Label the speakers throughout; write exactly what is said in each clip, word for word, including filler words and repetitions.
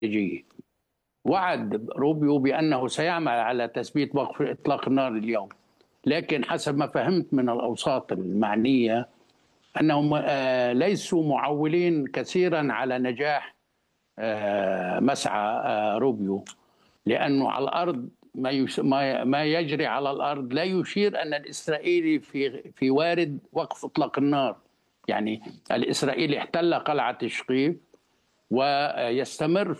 Speaker 1: استراتيجية. وعد روبيو بأنه سيعمل على تثبيت وقف إطلاق النار اليوم، لكن حسب ما فهمت من الأوساط المعنية أنهم آه، ليسوا معولين كثيرا على نجاح آه، مسعى آه، روبيو، لأنه على الأرض ما يش- ما ما يجري على الأرض لا يشير أن الإسرائيلي في في وارد وقف إطلاق النار. يعني الإسرائيلي احتل قلعة تشقيق ويستمر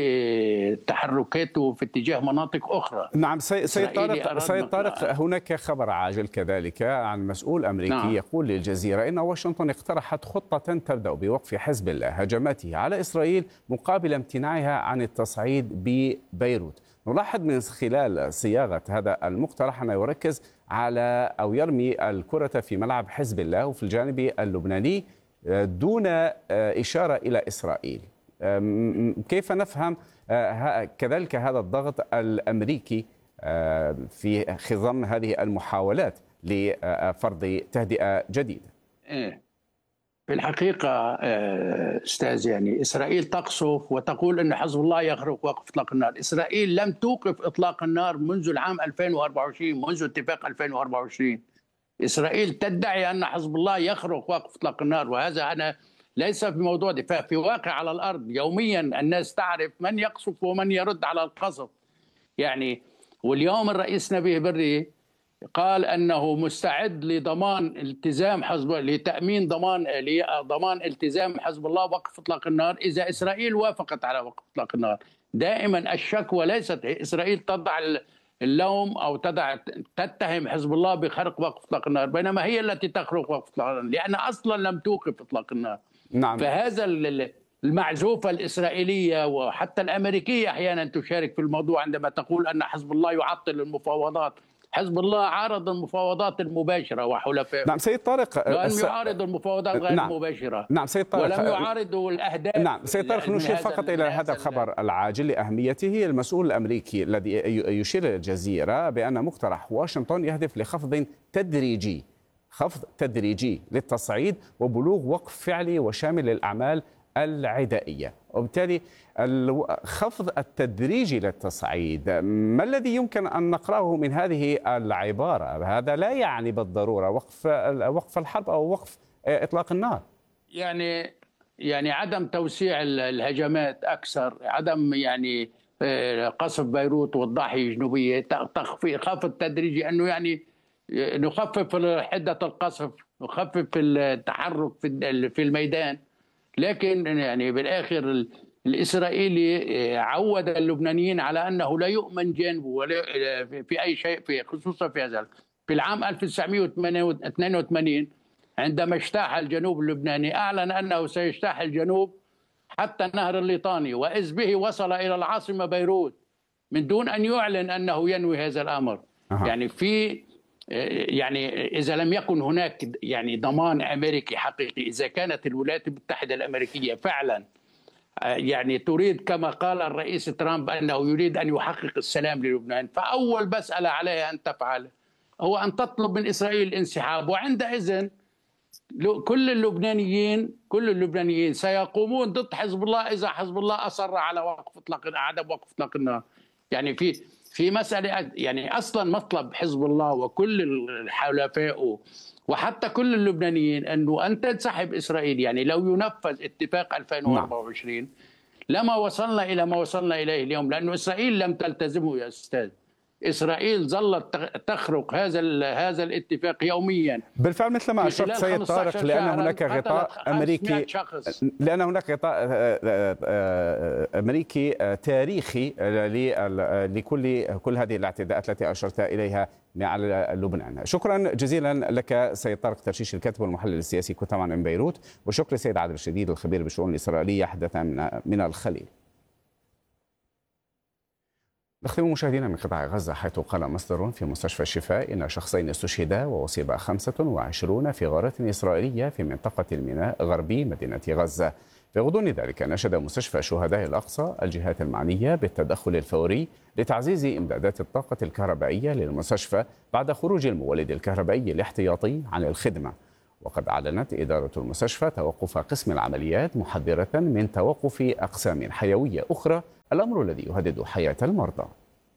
Speaker 1: في تحركاته في اتجاه مناطق أخرى.
Speaker 2: نعم سي- سيد
Speaker 1: إسرائيلي
Speaker 2: طارق،
Speaker 1: أراد
Speaker 2: سيد طارق،
Speaker 1: مق-
Speaker 2: هناك خبر عاجل كذلك عن مسؤول أمريكي
Speaker 1: نعم.
Speaker 2: يقول للجزيرة إن واشنطن اقترحت خطة تبدأ بوقف حزب الله هجماته على إسرائيل مقابل امتناعها عن التصعيد ببيروت. نلاحظ من خلال صياغة هذا المقترح أنه يركز على أو يرمي الكرة في ملعب حزب الله وفي الجانب اللبناني دون إشارة إلى إسرائيل. أم- كيف نفهم آه، ه- كذلك هذا الضغط الأمريكي آه، في خضم هذه المحاولات لفرض تهدئة جديدة؟
Speaker 1: إيه. في الحقيقة آه، أستاذ، يعني إسرائيل تقصف وتقول أن حزب الله يخرق وقف إطلاق النار. إسرائيل لم توقف إطلاق النار منذ العام ألفين وأربعة وعشرين، منذ اتفاق ألفين وأربعة وعشرين. إسرائيل تدعي أن حزب الله يخرق وقف إطلاق النار، وهذا أنا ليس في موضوع دفاع، في واقع على الأرض يوميا الناس تعرف من يقصف ومن يرد على القصف. يعني واليوم الرئيس نبيه بري قال انه مستعد لضمان التزام حزب لتامين ضمان لضمان التزام حزب الله وقف اطلاق النار اذا اسرائيل وافقت على وقف اطلاق النار. دائما الشكوى ليست اسرائيل تضع اللوم او تضع تتهم حزب الله بخرق وقف اطلاق النار، بينما هي التي تخرق وقف اطلاق النار لان اصلا لم توقف اطلاق النار.
Speaker 2: نعم.
Speaker 1: فهذا المعزوفة الإسرائيلية وحتى الأمريكية أحيانا تشارك في الموضوع عندما تقول أن حزب الله يعطل المفاوضات. حزب الله عارض المفاوضات المباشرة وحلفائه.
Speaker 2: نعم سيد طارق،
Speaker 1: لم
Speaker 2: الس...
Speaker 1: يعارض المفاوضات غير
Speaker 2: نعم.
Speaker 1: المباشرة.
Speaker 2: نعم سيد طارق،
Speaker 1: ولم يعارضوا الأهداف.
Speaker 2: نعم سيد طارق،
Speaker 1: من
Speaker 2: نشير
Speaker 1: هذا-
Speaker 2: فقط
Speaker 1: من
Speaker 2: إلى هذا الخبر العاجل لأهميته. المسؤول الأمريكي الذي يشير للجزيرة بأن مقترح واشنطن يهدف لخفض تدريجي خفض تدريجي للتصعيد وبلوغ وقف فعلي وشامل للأعمال العدائية، وبالتالي الخفض التدريجي للتصعيد. ما الذي يمكن أن نقرأه من هذه العبارة؟ هذا لا يعني بالضرورة وقف وقف الحرب أو وقف إطلاق النار.
Speaker 1: يعني يعني عدم توسيع الهجمات أكثر، عدم يعني آه، قصف بيروت والضاحية الجنوبية، تخفيض خفض تدريجي، أنه يعني نخفف حدة القصف، نخفف التحرك في في الميدان. لكن يعني بالاخر الاسرائيلي عود اللبنانيين على انه لا يؤمن جانبه ولا في اي شيء، في خصوصا في هذا. في العام ألف وتسعمئة واثنين وثمانين عندما اجتاح الجنوب اللبناني اعلن انه سيجتاح الجنوب حتى نهر الليطاني، واذ به وصل الى العاصمه بيروت من دون ان يعلن انه ينوي هذا الامر. أه. يعني في يعني إذا لم يكن هناك يعني ضمان أمريكي حقيقي، إذا كانت الولايات المتحدة الأمريكية فعلا يعني تريد كما قال الرئيس ترامب أنه يريد أن يحقق السلام للبنان، فأول مسألة عليها أن تفعل هو أن تطلب من إسرائيل الانسحاب، وعندئذ كل اللبنانيين كل اللبنانيين سيقومون ضد حزب الله إذا حزب الله أصر على وقف إطلاق عدم وقف إطلاق النار. يعني في في مسألة يعني أصلا مطلب حزب الله وكل الحلفاء وحتى كل اللبنانيين أنه أن تنسحب إسرائيل. يعني لو ينفذ اتفاق ألفين وأربعة وعشرين لما وصلنا إلى ما وصلنا إليه اليوم، لأنه إسرائيل لم تلتزمه يا أستاذ. إسرائيل ظلت تخرق هذا هذا الاتفاق يوميا.
Speaker 2: بالفعل مثل ما أشرت سيد طارق، لأن هناك غطاء أمريكي لأن هناك غطاء أمريكي تاريخي لكل كل هذه الاعتداءات التي أشرت إليها على لبنان. شكرا جزيلا لك سيد طارق ترشيش، الكاتب والمحلل السياسي، كنت معنا من بيروت. وشكرا سيد عادل الشديد الخبير بالشؤون الإسرائيلية حدث من الخليل. نختم مشاهدينا من قطاع غزة، حيث قال مصدر في مستشفى الشفاء إن شخصين استشهدا وأصيب خمسة وعشرون في غارات إسرائيلية في منطقة الميناء غربي مدينة غزة. في غضون ذلك نشد مستشفى شهداء الأقصى الجهات المعنية بالتدخل الفوري لتعزيز إمدادات الطاقة الكهربائية للمستشفى بعد خروج المولد الكهربائي الاحتياطي عن الخدمة. وقد أعلنت إدارة المستشفى توقف قسم العمليات محذرة من توقف أقسام حيوية أخرى، الأمر الذي يهدد حياة المرضى.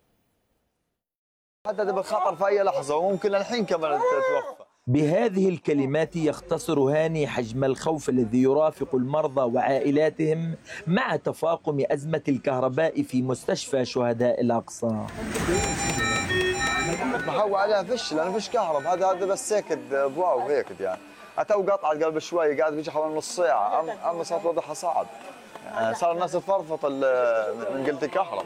Speaker 3: هذا بالخطر في أي لحظة وممكن الحين كمان تتوفى.
Speaker 4: بهذه الكلمات يختصر هاني حجم الخوف الذي يرافق المرضى وعائلاتهم مع تفاقم أزمة الكهرباء في مستشفى شهداء الأقصى.
Speaker 3: بحاول عليها فش لأنه فيش كهرب، هذا هذا بس ساكت ضواء وهيك يعني. أتو قطعت قبل شوي قاعد بيجي حوالي نص ساعة، أما صارت وضعها صعب. يعني صار الناس تفرفط من قلة الكهرب.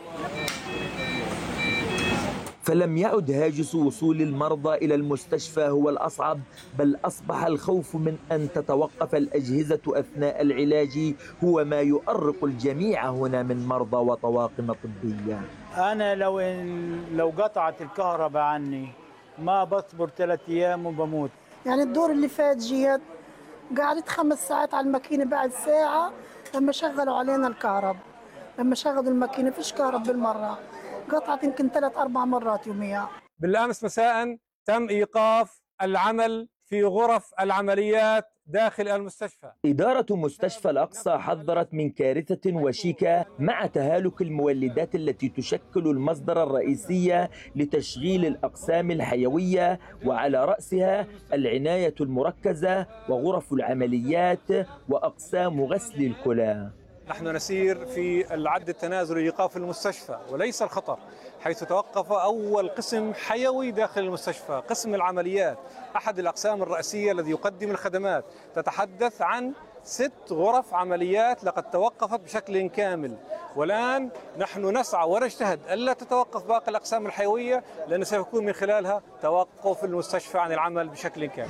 Speaker 4: فلم يعد هاجس وصول المرضى إلى المستشفى هو الأصعب، بل أصبح الخوف من أن تتوقف الأجهزة أثناء العلاج هو ما يؤرق الجميع هنا من مرضى وطواقم طبية.
Speaker 5: أنا لو لو قطعت الكهرباء عني ما بصبر ثلاث أيام وبموت.
Speaker 6: يعني الدور اللي فات جيت قعدت خمس ساعات على الماكينة، بعد ساعة لما شغلوا علينا الكهرب، لما شغلوا الماكينة فيش كهرب بالمرة، قطعت يمكن ثلاث أربع مرات يوميا.
Speaker 7: بالأمس مساء تم إيقاف العمل في غرف العمليات داخل المستشفى.
Speaker 4: إدارة مستشفى الأقصى حذرت من كارثة وشيكة مع تهالك المولدات التي تشكل المصدر الرئيسي لتشغيل الأقسام الحيوية، وعلى رأسها العناية المركزة وغرف العمليات وأقسام غسل الكلى.
Speaker 7: نحن نسير في العد التنازلي لإيقاف المستشفى وليس الخطر، حيث توقف أول قسم حيوي داخل المستشفى، قسم العمليات، أحد الأقسام الرئيسية الذي يقدم الخدمات. تتحدث عن ست غرف عمليات لقد توقفت بشكل كامل، والآن نحن نسعى ونجتهد ألا تتوقف باقي الأقسام الحيوية، لأن سيكون من خلالها توقف المستشفى عن العمل بشكل كامل.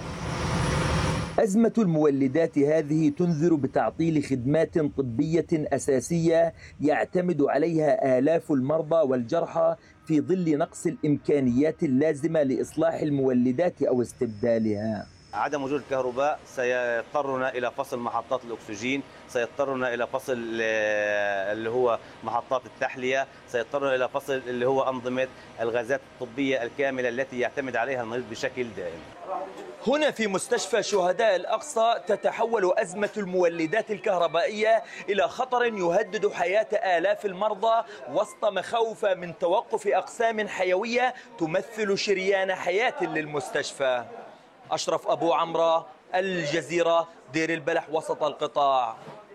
Speaker 4: أزمة المولدات هذه تنذر بتعطيل خدمات طبية أساسية يعتمد عليها آلاف المرضى والجرحى في ظل نقص الإمكانيات اللازمة لإصلاح المولدات أو استبدالها.
Speaker 8: عدم وجود الكهرباء سيضطرنا إلى فصل محطات الأكسجين، سيضطرنا إلى فصل اللي هو محطات التحلية، سيضطرنا إلى فصل اللي هو أنظمة الغازات الطبية الكاملة التي يعتمد عليها المريض بشكل دائم.
Speaker 4: هنا في مستشفى شهداء الأقصى تتحول أزمة المولدات الكهربائية إلى خطر يهدد حياة آلاف المرضى وسط مخاوف من توقف أقسام حيوية تمثل شريان حياة للمستشفى. أشرف أبو عمرة، الجزيرة، دير البلح، وسط القطاع.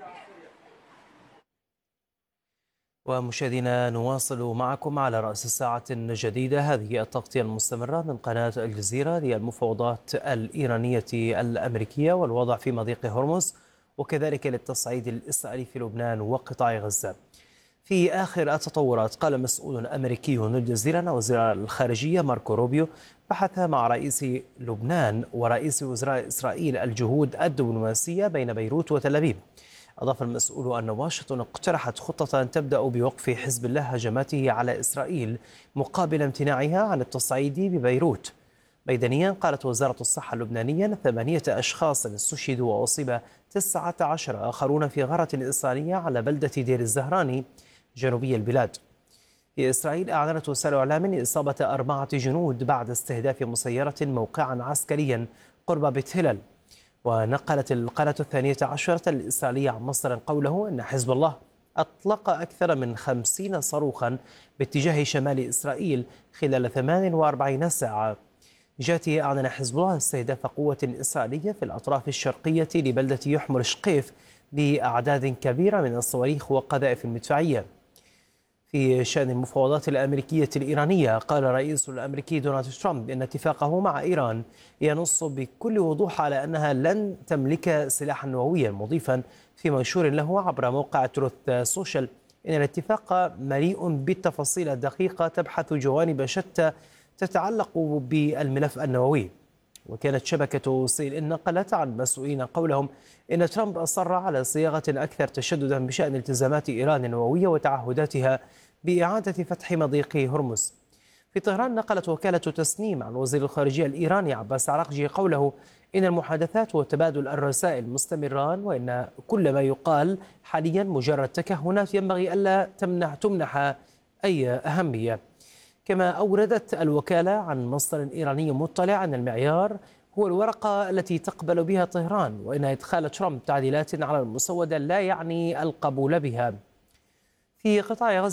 Speaker 9: ومشاهدينا نواصل معكم على رأس الساعة جديدة، هذه التغطية المستمرة من قناة الجزيرة للمفاوضات الإيرانية الأمريكية والوضع في مضيق هرمز، وكذلك للتصعيد الإسرائيلي في لبنان وقطاع غزة. في آخر التطورات، قال مسؤول أمريكي للجزيرة أن وزير الخارجية ماركو روبيو بحث مع رئيس لبنان ورئيس وزراء إسرائيل الجهود الدبلوماسية بين بيروت وتل أبيب. أضاف المسؤول أن واشنطن اقترحت خطة تبدأ بوقف حزب الله هجماته على إسرائيل مقابل امتناعها عن التصعيد ببيروت. ميدانيا، قالت وزارة الصحة اللبنانية أن ثمانية أشخاص استشهدوا وأصيب تسعة عشر آخرون في غارة إسرائيلية على بلدة دير الزهراني جنوبي البلاد. في إسرائيل، أعلنت وسائل إعلام إصابة أربعة جنود بعد استهداف مسيرة موقعا عسكريا قرب بيت هلال. ونقلت القناة الثانية عشرة الإسرائيلية عن مصدر قوله أن حزب الله أطلق أكثر من خمسين صاروخا باتجاه شمال إسرائيل خلال ثمان وأربعين ساعة. جاته، أعلن حزب الله استهداف قوة إسرائيلية في الأطراف الشرقية لبلدة يحمر شقيف بأعداد كبيرة من الصواريخ والقذائف المدفعية. في شأن المفاوضات الأمريكية الإيرانية، قال الرئيس الأمريكي دونالد ترامب إن اتفاقه مع إيران ينص بكل وضوح على أنها لن تملك سلاحا نوويا، مضيفا في منشور له عبر موقع تروث سوشيال إن الاتفاق مليء بالتفاصيل الدقيقة تبحث جوانب شتى تتعلق بالملف النووي. وكانت شبكة سي إن إن نقلت عن مسؤولين قولهم إن ترامب أصر على صياغة أكثر تشددا بشأن التزامات إيران النووية وتعهداتها بإعادة فتح مضيق هرمز. في طهران، نقلت وكالة تسنيم عن وزير الخارجية الإيراني عباس عراقجي قوله إن المحادثات وتبادل الرسائل مستمران، وإن كل ما يقال حاليا مجرد تكهنات ينبغي ألا تمنح تمنح أي أهمية. كما أوردت الوكالة عن مصدر إيراني مطلع أن المعيار هو الورقة التي تقبل بها طهران، وإن إدخال ترامب تعديلات على المسودة لا يعني القبول بها. في قطاع غزة